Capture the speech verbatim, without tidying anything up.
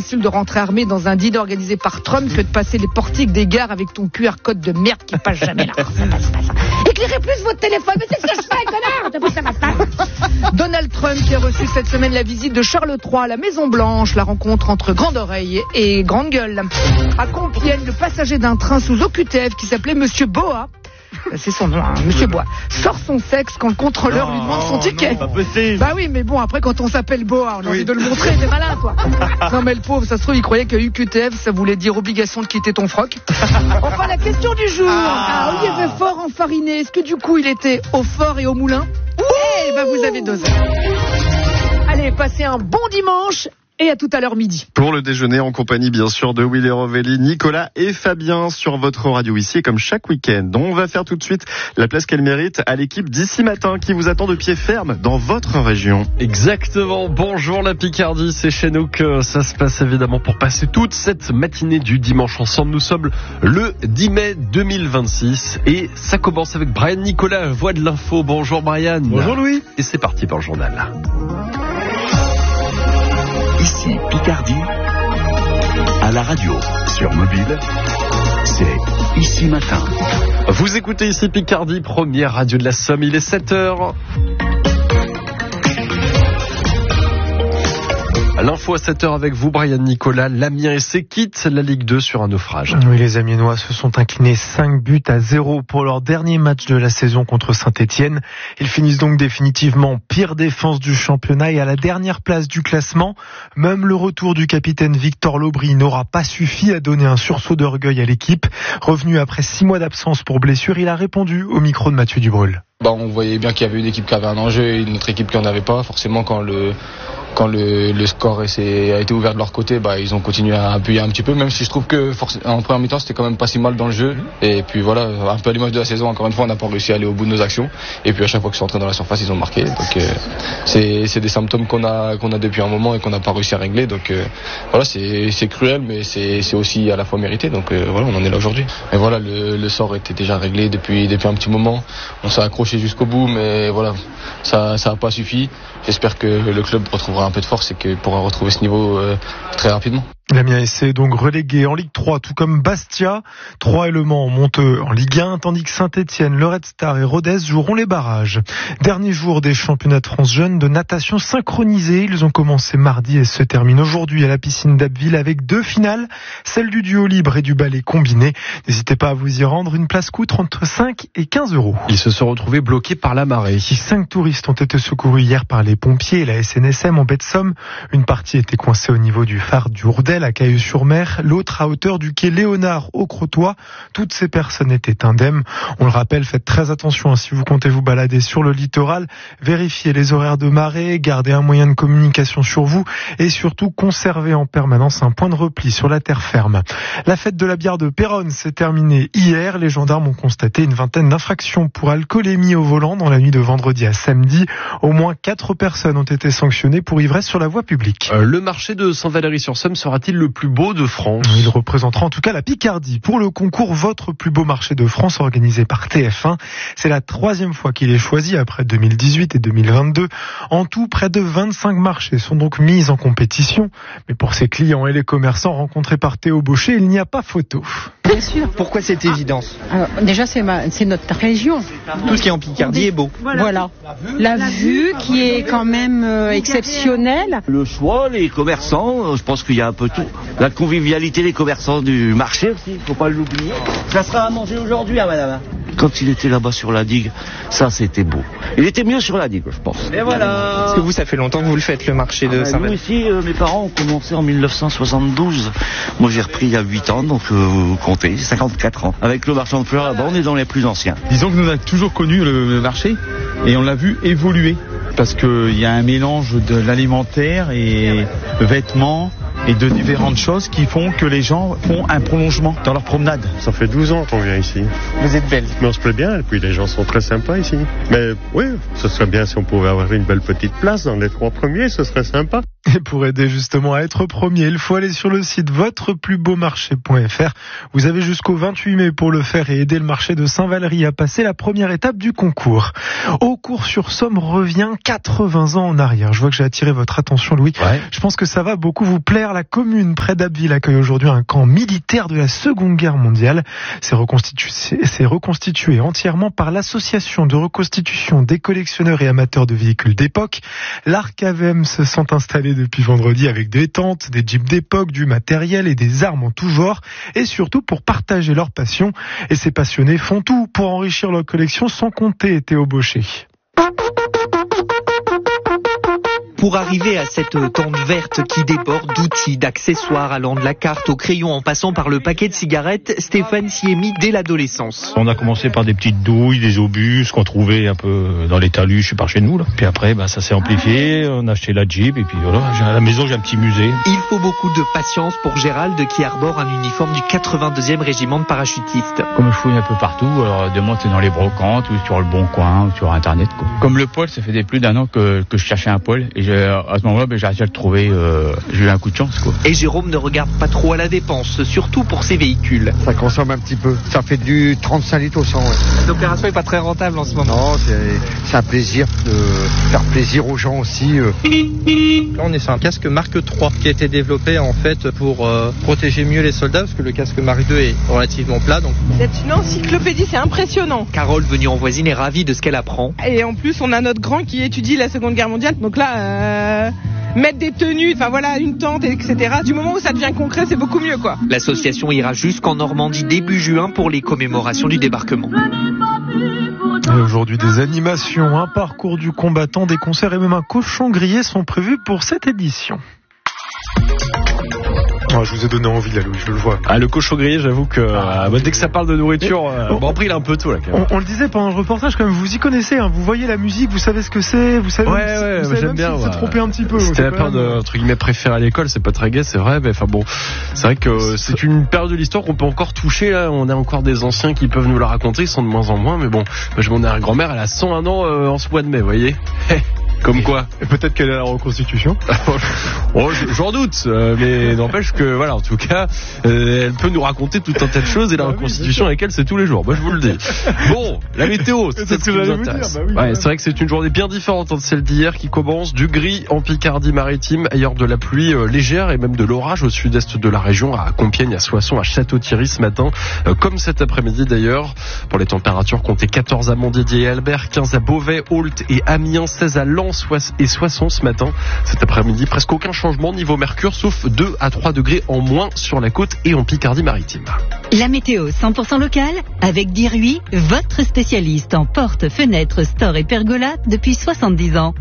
facile de rentrer armé dans un dîner organisé par Trump que de passer les portiques des gares avec ton Q R code de merde qui passe jamais là. Ça passe pas ça. Éclairez plus votre téléphone, mais c'est ce que je fais, connard. Ça passe pas. Donald Trump qui a reçu cette semaine la visite de Charles trois à la Maison Blanche, la rencontre entre Grande Oreille et Grande Gueule. À Compiègne, le passager d'un train sous O Q T F qui s'appelait Monsieur Boa, c'est son nom, hein, Monsieur Bois, sort son sexe quand le contrôleur non, lui demande son ticket. Non, pas possible. Bah oui, mais bon, après quand on s'appelle Bois, on a oui. envie de le montrer, t'es malin toi. Non mais le pauvre, ça se trouve, il croyait que U Q T F, ça voulait dire obligation de quitter ton froc. Enfin, la question du jour. Ah, ah Olivier Faure enfariné, est-ce que du coup il était au fort et au moulin? Eh ben vous avez dosé. Allez, passez un bon dimanche. Et à tout à l'heure midi. Pour le déjeuner, en compagnie bien sûr de Willy Rovelli, Nicolas et Fabien sur votre radio ici. Et comme chaque week-end, on va faire tout de suite la place qu'elle mérite à l'équipe d'ici matin qui vous attend de pied ferme dans votre région. Exactement. Bonjour la Picardie, c'est chez nous que ça se passe évidemment pour passer toute cette matinée du dimanche ensemble. Nous sommes le dix mai deux mille vingt-six et ça commence avec Brian Nicolas, voix de l'info. Bonjour Brian. Bonjour Louis. Et c'est parti pour le journal. Ici Picardie, à la radio, sur mobile, c'est Ici Matin. Vous écoutez Ici Picardie, première radio de la Somme, il est sept heures. L'info à sept heures avec vous, Brian Nicolas. L'Amiens S C quitte la Ligue deux sur un naufrage. Oui, les Amiénois se sont inclinés cinq buts à zéro pour leur dernier match de la saison contre Saint-Étienne. Ils finissent donc définitivement pire défense du championnat et à la dernière place du classement. Même le retour du capitaine Victor Lobry n'aura pas suffi à donner un sursaut d'orgueil à l'équipe. Revenu après six mois d'absence pour blessure, il a répondu au micro de Mathieu Dubreuil. Bah, on voyait bien qu'il y avait une équipe qui avait un enjeu et une autre équipe qui n'en avait pas. Forcément, quand le quand le, le score a été ouvert de leur côté, bah, ils ont continué à appuyer un petit peu, même si je trouve que en première mi-temps c'était quand même pas si mal dans le jeu. Et puis voilà, un peu à l'image de la saison, encore une fois on n'a pas réussi à aller au bout de nos actions, et puis à chaque fois qu'ils sont entrés dans la surface ils ont marqué. Donc euh, c'est, c'est des symptômes qu'on a, qu'on a depuis un moment et qu'on n'a pas réussi à régler. Donc euh, voilà, c'est, c'est cruel, mais c'est, c'est aussi à la fois mérité. Donc euh, voilà, on en est là aujourd'hui. Et voilà, le, le sort était déjà réglé depuis, depuis un petit moment. On s'est accroché jusqu'au bout, mais voilà, ça ça n'a pas suffi. J'espère que le club retrouvera un peu de force et qu'il pourra retrouver ce niveau euh, très rapidement. L'Amiens S C est donc relégué en Ligue trois, tout comme Bastia. Troyes et Le Mans montent en Ligue un, tandis que Saint-Étienne, le Red Star et Rodez joueront les barrages. Dernier jour des championnats de France jeunes de natation synchronisée. Ils ont commencé mardi et se terminent aujourd'hui à la piscine d'Abbeville avec deux finales, celle du duo libre et du ballet combiné. N'hésitez pas à vous y rendre, une place coûte entre cinq et quinze euros. Ils se sont retrouvés bloqués par la marée. Cinq touristes ont été secourus hier par les pompiers et la S N S M en baie de Somme. Une partie était coincée au niveau du phare du Hourdel à Cailleux-sur-Mer, l'autre à hauteur du quai Léonard au Crotoy. Toutes ces personnes étaient indemnes. On le rappelle, faites très attention hein, si vous comptez vous balader sur le littoral. Vérifiez les horaires de marée, gardez un moyen de communication sur vous et surtout conservez en permanence un point de repli sur la terre ferme. La fête de la bière de Péronne s'est terminée hier. Les gendarmes ont constaté une vingtaine d'infractions pour alcoolémie au volant dans la nuit de vendredi à samedi. Au moins quatre personnes ont été sanctionnées pour ivresse sur la voie publique. Euh, le marché de Saint-Valery-sur-Somme sera-t-il le plus beau de France? Il représentera en tout cas la Picardie pour le concours Votre plus beau marché de France organisé par T F un. C'est la troisième fois qu'il est choisi après deux mille dix-huit et deux mille vingt-deux. En tout, près de vingt-cinq marchés sont donc mis en compétition. Mais pour ses clients et les commerçants rencontrés par Théo Baucher, il n'y a pas photo. Bien sûr. Pourquoi cette évidence? Alors, déjà, c'est, ma, c'est notre région. Tout ce qui est en Picardie est beau. Voilà. voilà. La vue qui est quand même euh, exceptionnelle. Le choix, les commerçants, je pense qu'il y a un peu tout. La convivialité des commerçants du marché aussi, faut pas l'oublier. Ça sera à manger aujourd'hui, hein, madame. Quand il était là-bas sur la digue, ça c'était beau. Il était mieux sur la digue, je pense. Et voilà. Parce que vous, ça fait longtemps que vous le faites, le marché de ah bah, Saint-Valery. Nous ici, euh, mes parents ont commencé en mille neuf cent soixante-douze. Moi j'ai repris il y a huit ans, donc euh, vous comptez, cinquante-quatre ans. Avec le marchand de fleurs là-bas, on est dans les plus anciens. Disons que nous avons toujours connu le marché et on l'a vu évoluer. Parce qu'il y a un mélange de l'alimentaire et vêtements et de différentes choses qui font que les gens font un prolongement dans leur promenade. Ça fait douze ans qu'on vient ici. Vous êtes belle. Mais on se plaît bien et puis les gens sont très sympas ici. Mais oui, ce serait bien si on pouvait avoir une belle petite place dans les trois premiers, ce serait sympa. Et pour aider justement à être premier, il faut aller sur le site votre plus beau marché point f r. Vous avez jusqu'au vingt-huit mai pour le faire et aider le marché de Saint-Valery à passer la première étape du concours. Eaucourt-sur-Somme revient quatre-vingts ans en arrière. Je vois que j'ai attiré votre attention, Louis. Ouais. Je pense que ça va beaucoup vous plaire. La commune près d'Abbeville accueille aujourd'hui un camp militaire de la Seconde Guerre mondiale. C'est reconstitué, c'est reconstitué entièrement par l'association de reconstitution des collectionneurs et amateurs de véhicules d'époque. L'Arcavem se sont installés depuis vendredi avec des tentes, des jeeps d'époque, du matériel et des armes en tout genre, et surtout pour partager leur passion. Et ces passionnés font tout pour enrichir leur collection, sans compter Théo Baucher. Pour arriver à cette tente verte qui déborde d'outils, d'accessoires allant de la carte au crayon en passant par le paquet de cigarettes, Stéphane s'y est mis dès l'adolescence. On a commencé par des petites douilles, des obus, ce qu'on trouvait un peu dans les talus, je sais pas, chez nous là. Puis après, bah, ça s'est amplifié, on a acheté la Jeep et puis voilà, j'ai, à la maison j'ai un petit musée. Il faut beaucoup de patience pour Gérald qui arbore un uniforme du quatre-vingt-deuxième régiment de parachutistes. Comme je fouille un peu partout, alors de moi c'est dans les brocantes ou sur le Bon Coin ou sur Internet, quoi. Comme le poil, ça fait des plus d'un an que, que je cherchais un poil et je à ce moment-là, ben, j'ai réussi à le trouver, euh, j'ai eu un coup de chance, quoi. Et Jérôme ne regarde pas trop à la dépense, surtout pour ses véhicules. Ça consomme un petit peu, ça fait du trente-cinq litres au cent, ouais. L'opération est pas très rentable en ce moment. Non, c'est, c'est un plaisir de faire plaisir aux gens aussi. Euh. Là, on est sur un casque Mark trois qui a été développé en fait pour euh, protéger mieux les soldats, parce que le casque Mark deux est relativement plat. Donc... C'est une encyclopédie, c'est impressionnant. Carole, venue en voisine, est ravie de ce qu'elle apprend. Et en plus, on a notre grand qui étudie la Seconde Guerre mondiale, donc là... Euh... mettre des tenues, enfin voilà, une tente, et cetera. Du moment où ça devient concret, c'est beaucoup mieux, quoi. L'association ira jusqu'en Normandie début juin pour les commémorations du débarquement. Et aujourd'hui, des animations, un parcours du combattant, des concerts et même un cochon grillé sont prévus pour cette édition. Oh, je vous ai donné envie là, Louis, je le vois. Ah, le cochon grillé, j'avoue que ah, euh, dès que ça parle de nourriture, euh, bon, après il a un peu tout là. Quand même. On, on le disait pendant le reportage, quand même, vous y connaissez, hein, vous voyez la musique, vous savez ce que c'est, vous savez, ouais, même, ouais, vous savez j'aime même bien. Si ouais. se tromper un petit peu. C'était la période même... entre guillemets préférée à l'école, c'est pas très gai, c'est vrai, mais enfin bon, c'est vrai que c'est une période de l'histoire qu'on peut encore toucher. Là, on a encore des anciens qui peuvent nous la raconter, ils sont de moins en moins, mais bon, je mon arrière-grand-mère, elle a cent un ans euh, en ce mois de mai, vous voyez. Comme quoi. Et peut-être qu'elle est à la reconstitution. Oh, j'en doute, euh, mais n'empêche que, voilà, en tout cas, euh, elle peut nous raconter tout un tas de choses et la ah reconstitution oui, avec elle, c'est tous les jours. Moi, je vous le dis. Bon, la météo, c'est, c'est ce qui nous intéresse. Dire, bah oui, ouais, c'est vrai que c'est une journée bien différente de celle d'hier qui commence du gris en Picardie-Maritime, ailleurs de la pluie euh, légère et même de l'orage au sud-est de la région, à Compiègne, à Soissons, à Château-Thierry ce matin, euh, comme cet après-midi d'ailleurs. Pour les températures, comptez quatorze à Montdidier et Albert, quinze à Beauvais, Ault et Amiens, seize à Lens et Soissons ce matin. Cet après-midi, presque aucun changement niveau mercure, sauf deux à trois degrés en moins sur la côte et en Picardie-Maritime. La météo cent pour cent locale avec Diruy, votre spécialiste en portes, fenêtres, stores et pergolas depuis soixante-dix ans.